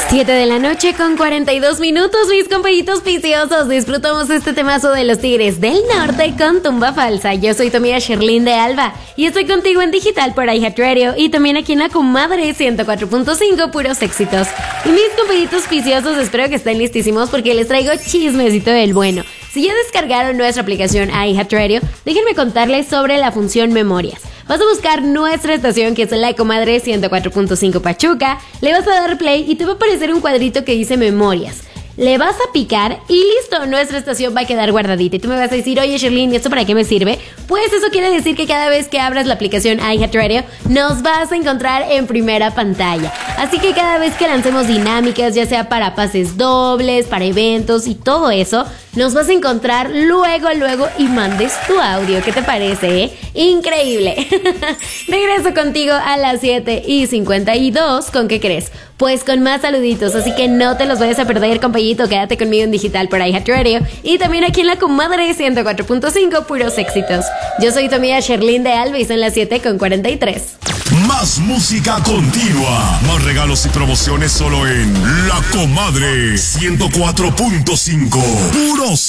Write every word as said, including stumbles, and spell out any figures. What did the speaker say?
siete de la noche con cuarenta y dos minutos, mis compañitos viciosos. Disfrutamos este temazo de los Tigres del Norte con Tumba Falsa. Yo soy tu amiga Sherlyn de Alba y estoy contigo en digital por iHeartRadio y también aquí en La Comadre ciento cuatro punto cinco, puros éxitos. Y mis compañitos viciosos, espero que estén listísimos porque les traigo chismecito del bueno. Si ya descargaron nuestra aplicación iHeartRadio, déjenme contarles sobre la función Memorias. Vas a buscar nuestra estación, que es La Comadre ciento cuatro punto cinco Pachuca, le vas a dar play y te va a aparecer un cuadrito que dice Memorias. Le vas a picar y listo, nuestra estación va a quedar guardadita. Y tú me vas a decir, oye Sherlyn, ¿y esto para qué me sirve? Pues eso quiere decir que cada vez que abras la aplicación iHeartRadio, nos vas a encontrar en primera pantalla. Así que cada vez que lancemos dinámicas, ya sea para pases dobles, para eventos y todo eso, nos vas a encontrar luego, luego y mandes tu audio. ¿Qué te parece, eh? Increíble. Regreso contigo a las siete y cincuenta y dos. ¿Con qué crees? Pues con más saluditos, así que no te los vayas a perder, compañito. Quédate conmigo en digital por iHeartRadio y también aquí en La Comadre ciento cuatro punto cinco, puros éxitos. Yo soy tu amiga Sherlyn de Alba y son las siete con cuarenta y tres. Más música continua, más regalos y promociones solo en La Comadre ciento cuatro punto cinco, puros